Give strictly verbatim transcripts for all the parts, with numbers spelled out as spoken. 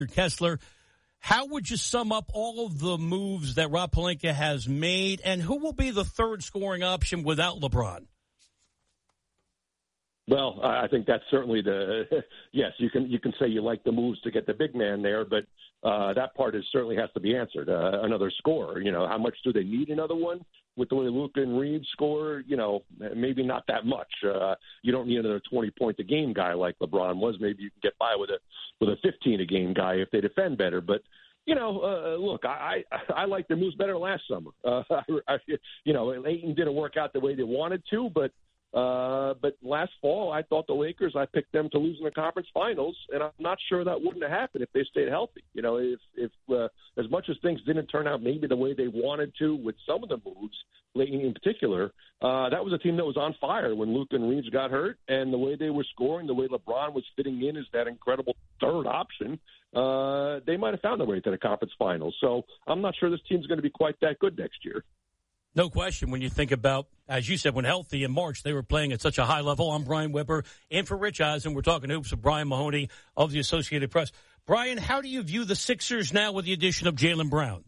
Kessler. How would you sum up all of the moves that Rob Pelinka has made, and who will be the third scoring option without LeBron? Well, I think that's certainly the yes. You can you can say you like the moves to get the big man there, but uh, that part is certainly has to be answered. Uh, another scorer, you know, how much do they need another one? With the way Luka and Reeves score, you know, maybe not that much. Uh, you don't need another twenty point a game guy like LeBron was. Maybe you can get by with a with a fifteen a game guy if they defend better. But you know, uh, look, I, I I like the moves better last summer. Uh, I, you know, Ayton didn't work out the way they wanted to, but. Uh, but last fall, I thought the Lakers, I picked them to lose in the conference finals, and I'm not sure that wouldn't have happened if they stayed healthy. You know, if, if uh, as much as things didn't turn out maybe the way they wanted to with some of the moves, Layton in particular, uh, that was a team that was on fire when Luka and Reeves got hurt, and the way they were scoring, the way LeBron was fitting in as that incredible third option, uh, they might have found their way to the conference finals. So I'm not sure this team's going to be quite that good next year. No question when you think about, as you said, when healthy in March, they were playing at such a high level. I'm Brian Weber, in for Rich Eisen. We're talking hoops with Brian Mahoney of the Associated Press. Brian, how do you view the Sixers now with the addition of Jaylen Brown?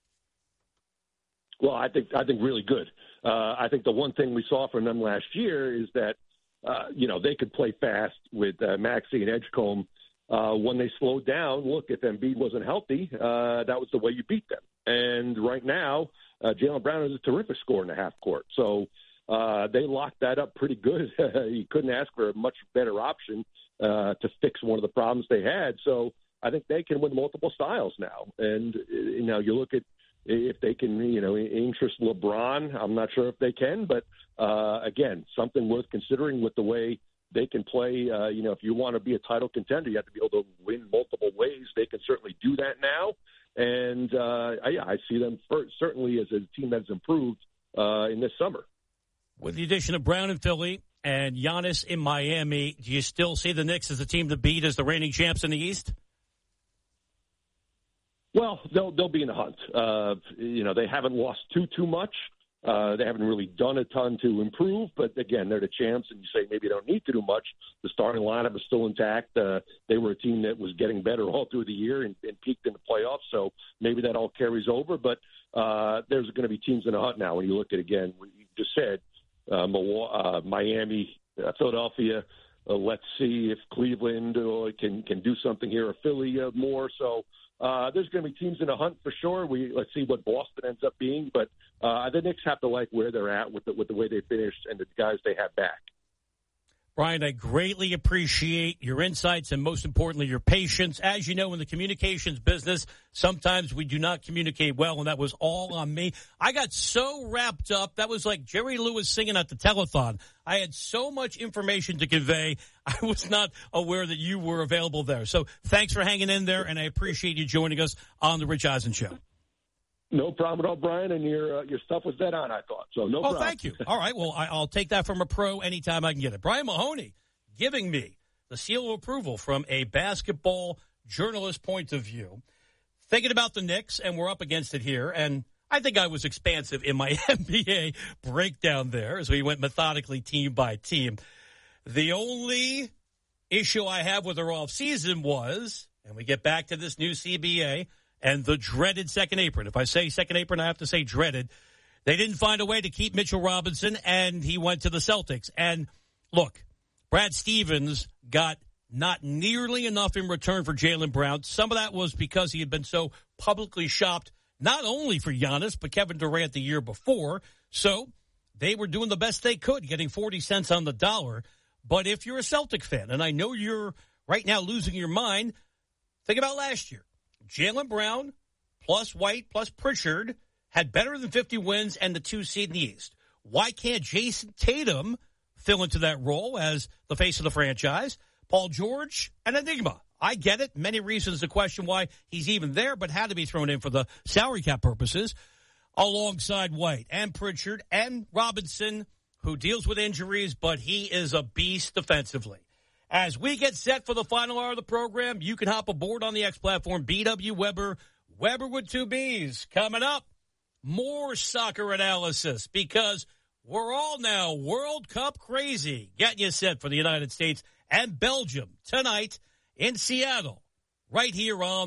Well, I think I think really good. Uh, I think the one thing we saw from them last year is that, uh, you know, they could play fast with uh, Maxey and Edgecombe. Uh, when they slowed down, look, if Embiid wasn't healthy, uh, that was the way you beat them. And right now, uh, Jaylen Brown is a terrific scorer in the half court. So uh, they locked that up pretty good. You couldn't ask for a much better option uh, to fix one of the problems they had. So I think they can win multiple styles now. And, you know, you look at if they can, you know, interest LeBron. I'm not sure if they can. But, uh, again, something worth considering with the way they can play. Uh, you know, if you want to be a title contender, you have to be able to win multiple ways. They can certainly do that now. And, uh, yeah, I see them for, certainly as a team that's improved uh, in this summer. With the addition of Brown in Philly and Giannis in Miami, do you still see the Knicks as a team to beat as the reigning champs in the East? Well, they'll they'll be in the hunt. Uh, you know, they haven't lost too, too much. Uh, they haven't really done a ton to improve, but again, they're the champs, and you say maybe they don't need to do much. The starting lineup is still intact. Uh, they were a team that was getting better all through the year and, and peaked in the playoffs, so maybe that all carries over. But uh, there's going to be teams in the hunt now. When you look at, again, what you just said, uh, uh, Miami, uh, Philadelphia, uh, let's see if Cleveland uh, can, can do something here, or Philly uh, more. So Uh, there's going to be teams in a hunt for sure. We let's see what Boston ends up being, but uh, the Knicks have to like where they're at with the, with the way they finished and the guys they have back. Brian, I greatly appreciate your insights and, most importantly, your patience. As you know, in the communications business, sometimes we do not communicate well, and that was all on me. I got so wrapped up. That was like Jerry Lewis singing at the telethon. I had so much information to convey. I was not aware that you were available there. So thanks for hanging in there, and I appreciate you joining us on the Rich Eisen Show. No problem at all, Brian, and your uh, your stuff was dead on, I thought. So no oh, problem. Oh, thank you. All right, well, I, I'll take that from a pro anytime I can get it. Brian Mahoney giving me the seal of approval from a basketball journalist point of view. Thinking about the Knicks, and we're up against it here, and I think I was expansive in my N B A breakdown there as we went methodically team by team. The only issue I have with their offseason was, and we get back to this new C B A, and the dreaded second apron. If I say second apron, I have to say dreaded. They didn't find a way to keep Mitchell Robinson, and he went to the Celtics. And look, Brad Stevens got not nearly enough in return for Jaylen Brown. Some of that was because he had been so publicly shopped, not only for Giannis, but Kevin Durant the year before. So they were doing the best they could, getting forty cents on the dollar. But if you're a Celtic fan, and I know you're right now losing your mind, think about last year. Jaylen Brown plus White plus Pritchard had better than fifty wins and the two seed in the East. Why can't Jason Tatum fill into that role as the face of the franchise? Paul George, an enigma. I get it. Many reasons to question why he's even there, but had to be thrown in for the salary cap purposes alongside White and Pritchard and Robinson, who deals with injuries, but he is a beast defensively. As we get set for the final hour of the program, you can hop aboard on the X platform, B W Weber, Weber with two B's. Coming up, more soccer analysis because we're all now World Cup crazy. Getting you set for the United States and Belgium tonight in Seattle, right here on